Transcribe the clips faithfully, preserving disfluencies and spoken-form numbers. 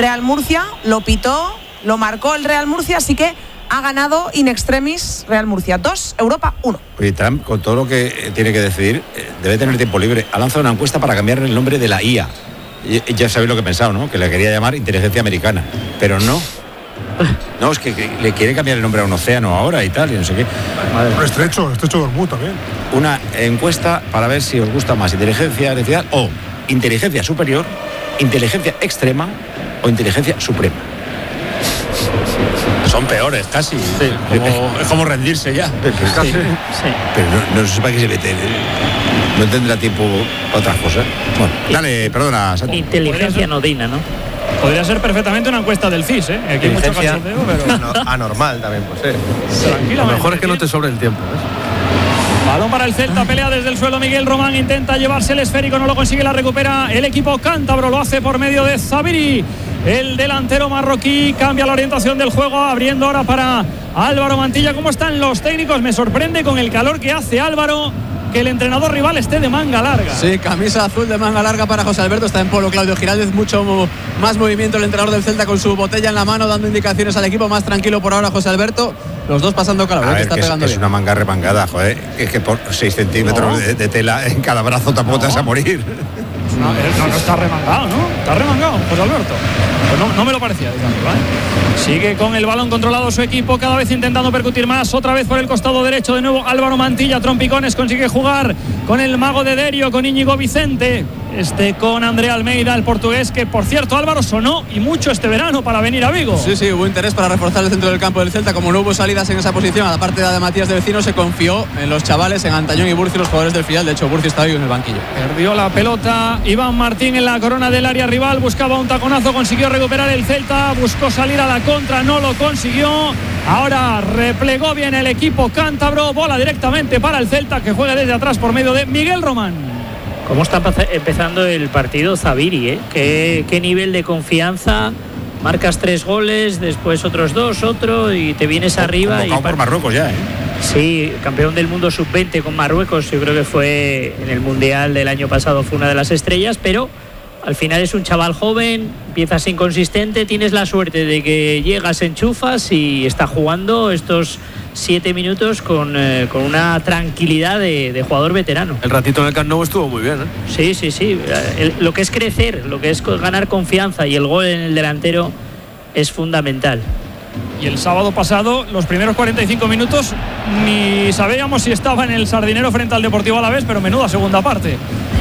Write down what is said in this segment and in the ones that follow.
Real Murcia, lo pitó, lo marcó el Real Murcia, así que ha ganado in extremis Real Murcia. Dos, Europa, uno. Oye, Trump, con todo lo que tiene que decidir, debe tener tiempo libre. Ha lanzado una encuesta para cambiar el nombre de la I A. Y ya sabéis lo que he pensado, ¿no? Que le quería llamar inteligencia americana. Pero no. No, es que, que le quiere cambiar el nombre a un océano ahora y tal, y no sé qué. Pero estrecho, estrecho de Hormuz también. Una encuesta para ver si os gusta más inteligencia artificial o inteligencia superior, inteligencia extrema o inteligencia suprema. Son peores, casi. Sí, como, es como rendirse ya. Casi. Sí. Sí. Pero no, no sé para qué se mete. No tendrá tiempo otras cosas. Bueno, dale, perdona. Santi. Inteligencia nodina, ¿no? Podría ser perfectamente una encuesta del C I S, ¿eh? Aquí hay mucho cachondeo, pero... anormal también, pues, ¿eh? Tranquilo. Lo mejor es que no te sobre el tiempo, ¿ves? Balón para el Celta, pelea desde el suelo Miguel Román, intenta llevarse el esférico, no lo consigue, la recupera el equipo cántabro, lo hace por medio de Zabiri. El delantero marroquí cambia la orientación del juego, abriendo ahora para Álvaro Mantilla. ¿Cómo están los técnicos? Me sorprende con el calor que hace Álvaro que el entrenador rival esté de manga larga. Sí, camisa azul de manga larga para José Alberto, está en polo Claudio Giraldez, mucho más movimiento el entrenador del Celta con su botella en la mano, dando indicaciones al equipo, más tranquilo por ahora José Alberto, los dos pasando calor, a ver, está que pegando es, bien. Es una manga remangada, joder, es que por seis centímetros no. de, de tela en cada brazo tampoco no. te vas a morir. No, no, no está remangado, ¿no? Está remangado, José Alberto. Pues no, no me lo parecía, digamos, ¿vale? Sigue con el balón controlado su equipo, cada vez intentando percutir más, otra vez por el costado derecho, de nuevo Álvaro Mantilla, trompicones, consigue jugar con el mago de Derio, con Íñigo Vicente, este con André Almeida, el portugués, que por cierto Álvaro sonó y mucho este verano para venir a Vigo. Sí, sí, hubo interés para reforzar el centro del campo del Celta, como no hubo salidas en esa posición, a la parte de Matías de Vecino se confió en los chavales, en Antañón y Burci, los jugadores del filial, de hecho Burci está hoy en el banquillo. Perdió la pelota Iván Martín en la corona del área rival, buscaba un taconazo, consiguió recuperar el Celta, buscó salir a la contra, no lo consiguió. Ahora replegó bien el equipo cántabro, bola directamente para el Celta, que juega desde atrás por medio de Miguel Román. ¿Cómo está empezando el partido Zabiri, eh? ¿Qué, qué nivel de confianza? Marcas tres goles, después otros dos, otro, y te vienes arriba. Convocado y por Marruecos ya, ¿eh? Sí, campeón del mundo sub veinte con Marruecos, yo creo que fue en el Mundial del año pasado, fue una de las estrellas, pero al final es un chaval joven, empiezas inconsistente, tienes la suerte de que llegas, enchufas y está jugando estos siete minutos con, eh, con una tranquilidad de, de jugador veterano. El ratito en el Camp Nou estuvo muy bien, ¿eh? Sí, sí, sí. El, lo que es crecer, lo que es ganar confianza, y el gol en el delantero es fundamental. Y el sábado pasado, los primeros cuarenta y cinco minutos, ni sabíamos si estaba en el Sardinero frente al Deportivo Alavés, pero menuda segunda parte.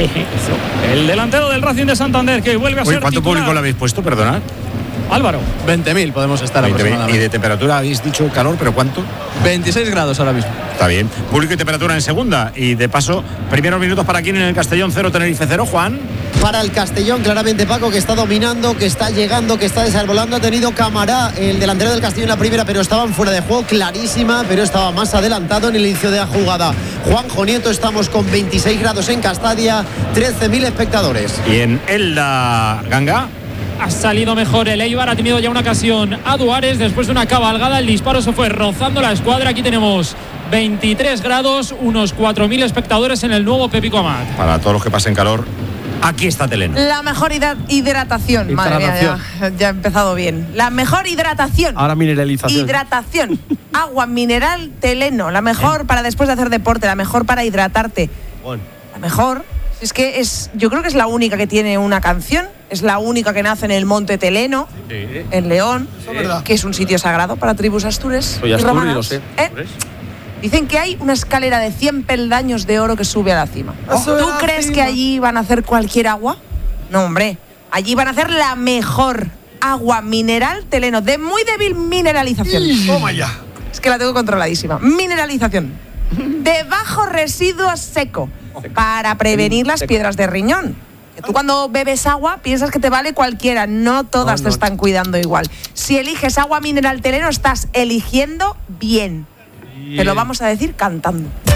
El delantero del Racing de Santander, que vuelve a Uy, ser ¿cuánto titular. público le habéis puesto, perdonad? Álvaro. veinte mil podemos estar aproximadamente. ¿Y de temperatura habéis dicho calor, pero cuánto? veintiséis grados ahora mismo. Está bien. Público y temperatura en segunda. Y de paso, primeros minutos para quien en el Castellón, cero Tenerife cero, Juan. Para el Castellón, claramente Paco, que está dominando, que está llegando, que está desarbolando. Ha tenido Camará, el delantero del Castellón, en la primera, pero estaban fuera de juego, clarísima, pero estaba más adelantado en el inicio de la jugada. Juanjo Nieto, estamos con veintiséis grados en Castalia, trece mil espectadores. Y en Elda Ganga ha salido mejor el Eibar, ha tenido ya una ocasión a Duárez después de una cabalgada, el disparo se fue rozando la escuadra. Aquí tenemos veintitrés grados, unos cuatro mil espectadores en el nuevo Pepico Amat. Para todos los que pasen calor, aquí está Teleno. La mejor hidratación, madre mía, ya, ya ha empezado bien. La mejor hidratación. Ahora mineralización. Hidratación. Agua mineral Teleno, la mejor para después de hacer deporte, la mejor para hidratarte. Bueno. La mejor. Es que es, yo creo que es la única que tiene una canción, es la única que nace en el Monte Teleno, sí, en León, sí, que es un sitio sagrado para tribus astures Soy y Asturias, romanas. lo sé. ¿Eh? Dicen que hay una escalera de cien peldaños de oro que sube a la cima. Oh, ¿Tú crees cima. que allí van a hacer cualquier agua? No, hombre, allí van a hacer la mejor agua mineral Teleno, de muy débil mineralización. Toma ya. Es que la tengo controladísima. Mineralización. De bajo residuo seco. Para prevenir las piedras de riñón. Que tú cuando bebes agua piensas que te vale cualquiera. No todas no, no. te están cuidando igual. Si eliges agua mineral Teleno, estás eligiendo bien. bien. Te lo vamos a decir cantando.